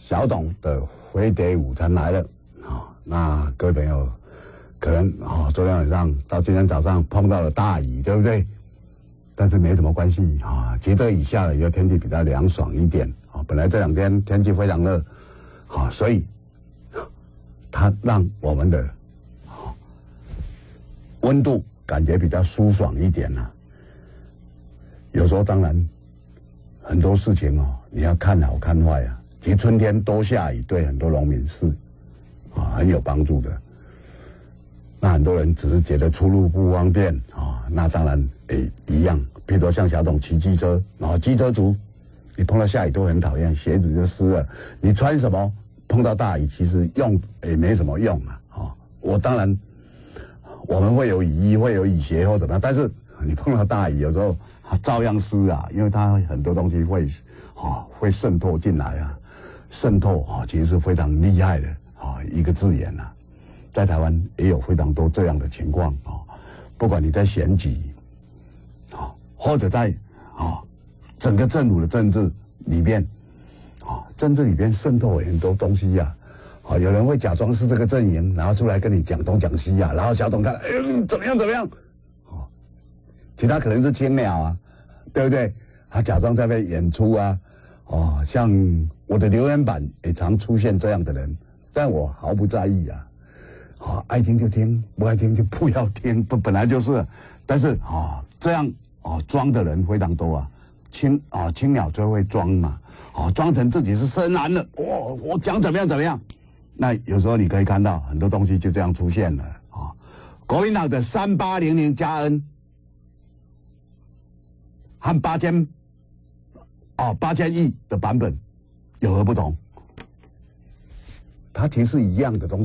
小董的飞碟午餐来了那各位朋友可能昨天晚上到今天早上碰到了大雨，对不对？但是没什么关系其实这个雨下了以后天气比较凉爽一点本来这2天天气非常热所以它让我们的温度感觉比较舒爽一点有时候当然很多事情你要看好看坏其实春天多下雨对很多农民是很有帮助的。那很多人只是觉得出入不方便那当然一样。譬如说像小董骑机车机车族你碰到下雨都很讨厌，鞋子就湿了，你穿什么碰到大雨其实用也没什么用我当然我们会有雨衣会有雨鞋或怎么样，但是你碰到大雨有时候照样湿因为它很多东西会渗透进来渗透其实是非常厉害的一个字眼在台湾也有非常多这样的情况不管你在选举或者在整个政府的政治里面政治里面渗透很多东西有人会假装是这个阵营，然后出来跟你讲东讲西然后小董看怎么样怎么样其他可能是青鸟对不对？他假装在那边演出像我的留言板也常出现这样的人，但我毫不在意爱听就听，不爱听就不要听，本来就是。但是这样装的人非常多青鸟最会装嘛装成自己是深蓝的我讲怎么样怎么样。那有时候你可以看到很多东西就这样出现了国民党的3800加 N 和8000亿的版本有何不同？它其实是一样的东西。